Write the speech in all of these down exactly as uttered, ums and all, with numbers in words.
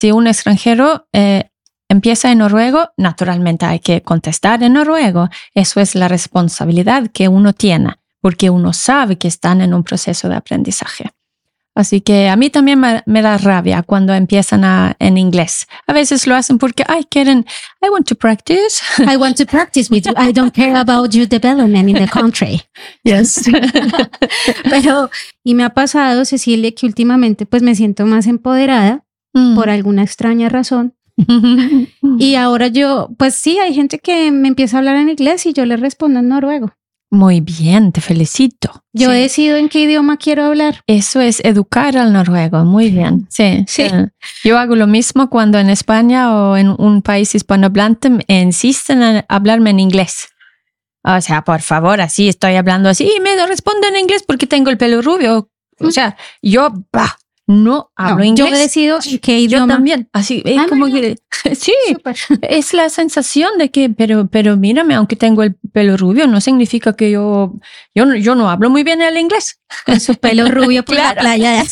Si un extranjero eh, empieza en noruego, naturalmente hay que contestar en noruego. Eso es la responsabilidad que uno tiene, porque uno sabe que están en un proceso de aprendizaje. Así que a mí también me, me da rabia cuando empiezan a, en inglés. A veces lo hacen porque, ay, quieren, I want to practice. I want to practice with you. I don't care about your development in the country. Yes. Pero, y me ha pasado, Cecilia, que últimamente pues me siento más empoderada mm. por alguna extraña razón. Y ahora yo, pues sí, hay gente que me empieza a hablar en inglés y yo le respondo en noruego. Muy bien, te felicito. Yo sí. decido en qué idioma quiero hablar. Eso es educar al noruego, muy bien. Sí, sí. sí. Yo hago lo mismo cuando en España o en un país hispanohablante me insisten en hablarme en inglés. O sea, por favor, así estoy hablando así y me responden en inglés porque tengo el pelo rubio. O sea, yo bah, no hablo no, inglés. Yo decido en qué idioma. Yo también. Así, es ah, como no, que sí, super. Es la sensación de que, pero, pero mírame, aunque tengo el pelo rubio, no significa que yo, yo, no, yo no hablo muy bien el inglés. Con su pelo rubio por claro. la playa.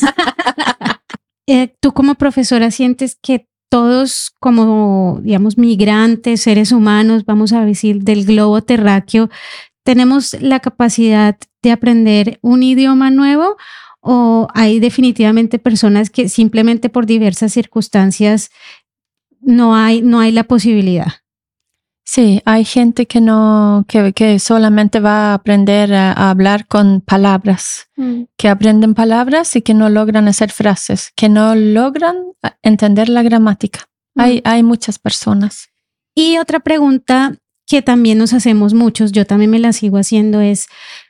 eh, Tú como profesora sientes que todos como, digamos, migrantes, seres humanos, vamos a decir, del globo terráqueo, tenemos la capacidad de aprender un idioma nuevo, o hay definitivamente personas que simplemente por diversas circunstancias no hay, no hay la posibilidad? Sí, hay gente que no, que, que solamente va a aprender a, a hablar con palabras, mm. que aprenden palabras y que no logran hacer frases, que no logran entender la gramática. Mm. Hay, hay muchas personas. Y otra pregunta que también nos hacemos muchos, yo también me la sigo haciendo, es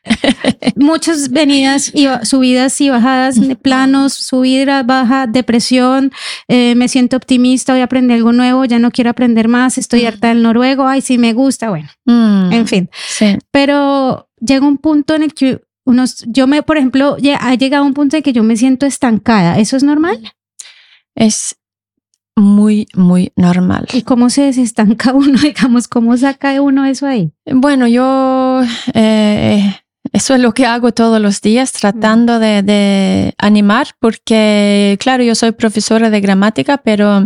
muchas venidas y subidas y bajadas, planos, subida, baja, depresión, eh, me siento optimista, voy a aprender algo nuevo, ya no quiero aprender más, estoy harta del noruego, ay, sí me gusta, bueno, mm, en fin. Sí. Pero llega un punto en el que unos, yo me, por ejemplo, ha llegado un punto en que yo me siento estancada, ¿eso es normal? Es muy, muy normal. ¿Y cómo se desestanca uno, digamos, cómo saca uno eso ahí? Bueno, yo eh, eso es lo que hago todos los días, tratando mm. de, de animar, porque claro, yo soy profesora de gramática, pero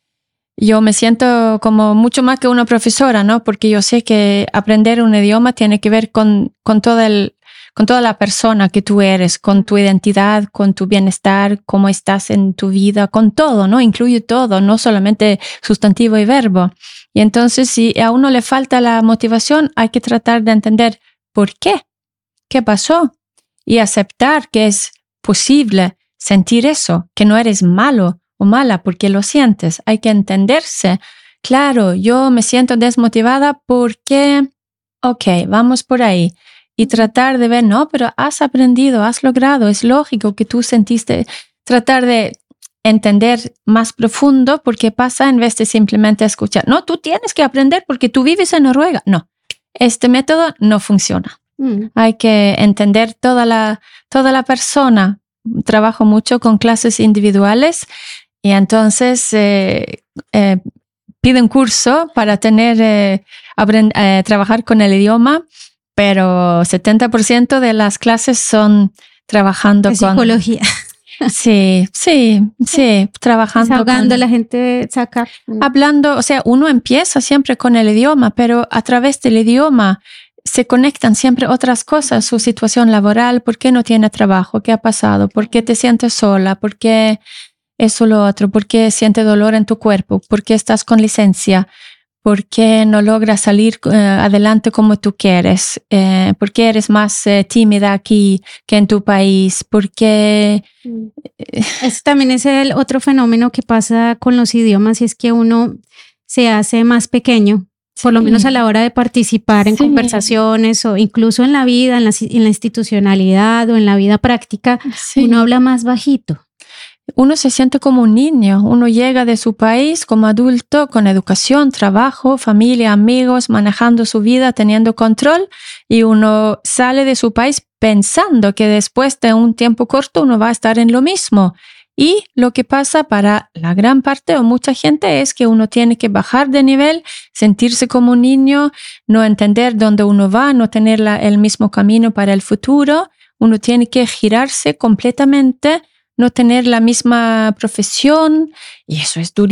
yo me siento como mucho más que una profesora, ¿no? Porque yo sé que aprender un idioma tiene que ver con, con todo el con toda la persona que tú eres, con tu identidad, con tu bienestar, cómo estás en tu vida, con todo, ¿no? Incluye todo, no solamente sustantivo y verbo. Y entonces, si a uno le falta la motivación, hay que tratar de entender por qué, qué pasó, y aceptar que es posible sentir eso, que no eres malo o mala porque lo sientes. Hay que entenderse. Claro, yo me siento desmotivada porque, ok, vamos por ahí. Y tratar de ver, no, pero has aprendido, has logrado, es lógico que tú sentiste, tratar de entender más profundo por qué pasa en vez de simplemente escuchar. No, tú tienes que aprender porque tú vives en Noruega. No, este método no funciona. Mm. Hay que entender toda la, toda la persona. Trabajo mucho con clases individuales y entonces eh, eh, pido un curso para tener, eh, aprend- eh, trabajar con el idioma. Pero setenta por ciento de las clases son trabajando de con... psicología. Sí, sí, sí, trabajando Desahogando, con... la gente saca... Hablando, o sea, uno empieza siempre con el idioma, pero a través del idioma se conectan siempre otras cosas, su situación laboral, por qué no tiene trabajo, qué ha pasado, por qué te sientes sola, por qué eso lo otro, por qué sientes dolor en tu cuerpo, por qué estás con licencia, ¿por qué no logras salir uh, adelante como tú quieres? Eh, ¿Por qué eres más eh, tímida aquí que en tu país? ¿Por qué? Ese también es el otro fenómeno que pasa con los idiomas, y es que uno se hace más pequeño, sí. por lo menos a la hora de participar en sí. conversaciones o incluso en la vida, en la, en la institucionalidad o en la vida práctica, sí. uno habla más bajito. Uno se siente como un niño, uno llega de su país como adulto con educación, trabajo, familia, amigos, manejando su vida, teniendo control, y uno sale de su país pensando que después de un tiempo corto uno va a estar en lo mismo. Y lo que pasa para la gran parte o mucha gente es que uno tiene que bajar de nivel, sentirse como un niño, no entender dónde uno va, no tener la, el mismo camino para el futuro. Uno tiene que girarse completamente no tener la misma profesión, y eso es durísimo.